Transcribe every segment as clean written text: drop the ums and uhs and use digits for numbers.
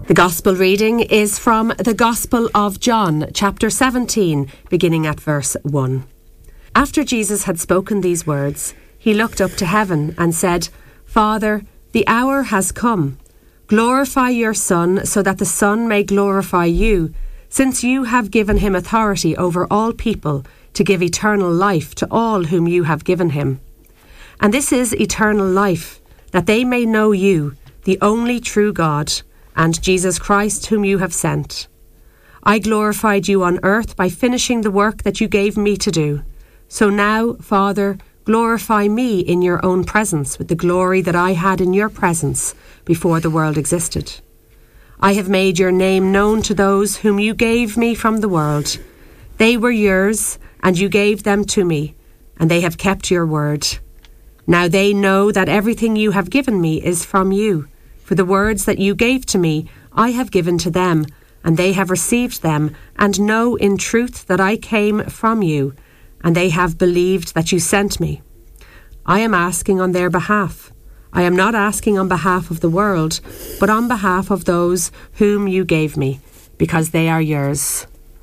The Gospel reading is from the Gospel of John, chapter 17, beginning at verse 1. After Jesus had spoken these words, he looked up to heaven and said, "Father, the hour has come. Glorify your Son, so that the Son may glorify you, since you have given him authority over all people to give eternal life to all whom you have given him. And this is eternal life, that they may know you, the only true God, and Jesus Christ whom you have sent. I glorified you on earth by finishing the work that you gave me to do. So now, Father, glorify me in your own presence with the glory that I had in your presence before the world existed. I have made your name known to those whom you gave me from the world. They were yours, and you gave them to me, and they have kept your word. Now they know that everything you have given me is from you. For the words that you gave to me, I have given to them, and they have received them, and know in truth that I came from you, and they have believed that you sent me. I am asking on their behalf. I am not asking on behalf of the world, but on behalf of those whom you gave me, because they are yours.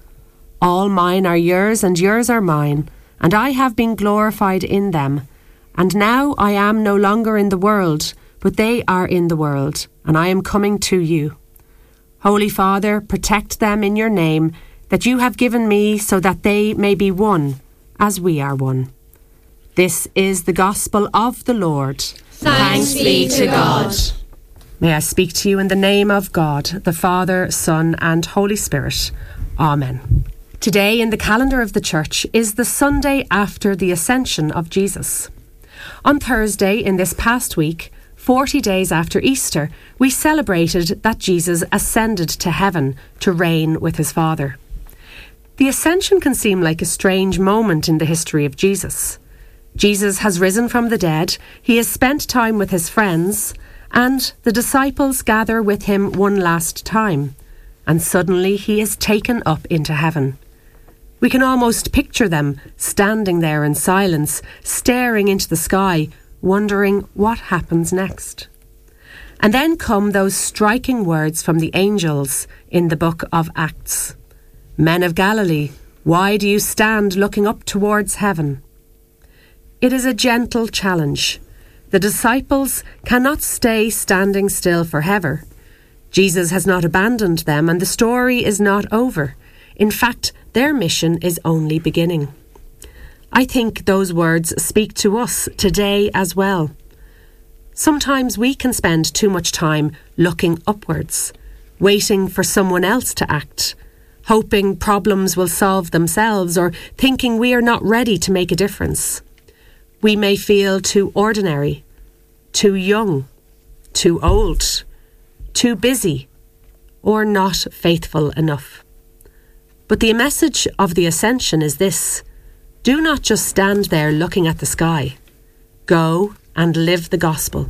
All mine are yours, and yours are mine, and I have been glorified in them. And now I am no longer in the world, but they are in the world, and I am coming to you. Holy Father, protect them in your name that you have given me, so that they may be one, as we are one. This is the gospel of the Lord. Thanks be to God. May I speak to you in the name of God, the Father, Son, and Holy Spirit. Amen. Today in the calendar of the Church is the Sunday after the Ascension of Jesus. On Thursday in this past week, 40 days after Easter, we celebrated that Jesus ascended to heaven to reign with his Father. The Ascension can seem like a strange moment in the history of Jesus. Jesus has risen from the dead, he has spent time with his friends, and the disciples gather with him one last time, and suddenly he is taken up into heaven. We can almost picture them standing there in silence, staring into the sky, wondering what happens next. And then come those striking words from the angels in the book of Acts. Men of Galilee, why do you stand looking up towards heaven? It is a gentle challenge. The disciples cannot stay standing still forever. Jesus has not abandoned them, and the story is not over. In fact, their mission is only beginning. I think those words speak to us today as well. Sometimes we can spend too much time looking upwards, waiting for someone else to act, hoping problems will solve themselves, or thinking we are not ready to make a difference. We may feel too ordinary, too young, too old, too busy, or not faithful enough. But the message of the Ascension is this: do not just stand there looking at the sky. Go and live the gospel.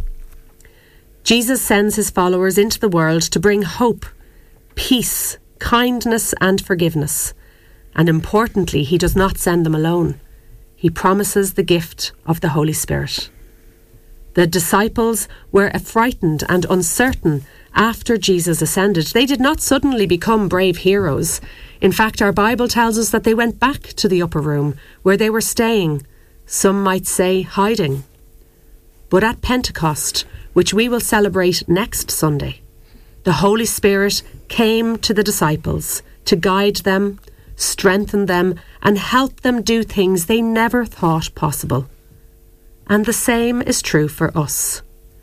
Jesus sends his followers into the world to bring hope, peace, kindness and forgiveness. And importantly, he does not send them alone. He promises the gift of the Holy Spirit. The disciples were frightened and uncertain after Jesus ascended. They did not suddenly become brave heroes. In fact, our Bible tells us that they went back to the upper room where they were staying, some might say hiding. But at Pentecost, which we will celebrate next Sunday, the Holy Spirit came to the disciples to guide them, strengthen them, and help them do things they never thought possible. And the same is true for us.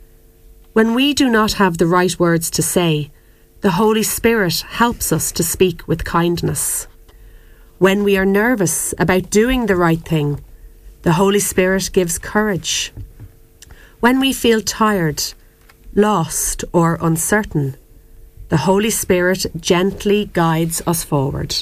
When we do not have the right words to say, the Holy Spirit helps us to speak with kindness. When we are nervous about doing the right thing, the Holy Spirit gives courage. When we feel tired, lost, or uncertain, the Holy Spirit gently guides us forward.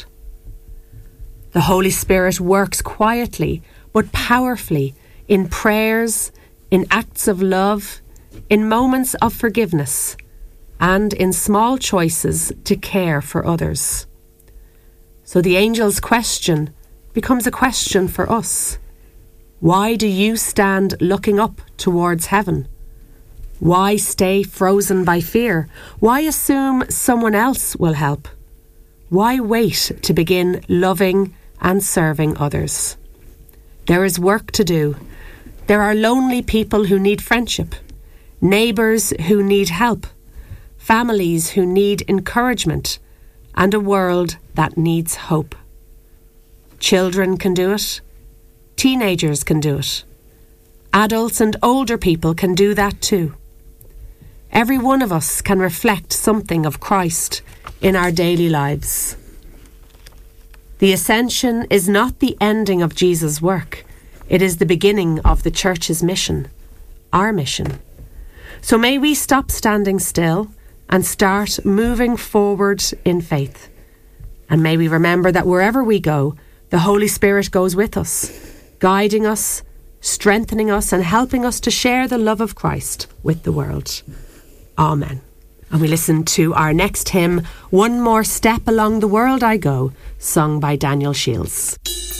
The Holy Spirit works quietly but powerfully in prayers, in acts of love, in moments of forgiveness, and in small choices to care for others. So the angel's question becomes a question for us. Why do you stand looking up towards heaven? Why stay frozen by fear? Why assume someone else will help? Why wait to begin loving and serving others? There is work to do. There are lonely people who need friendship, neighbours who need help, families who need encouragement, and a world that needs hope. Children can do it. Teenagers can do it. Adults and older people can do that too. Every one of us can reflect something of Christ in our daily lives. The Ascension is not the ending of Jesus' work. It is the beginning of the Church's mission, our mission. So may we stop standing still and start moving forward in faith. And may we remember that wherever we go, the Holy Spirit goes with us, guiding us, strengthening us, and helping us to share the love of Christ with the world. Amen. And we listen to our next hymn, One More Step Along the World I Go, sung by Daniel Shields.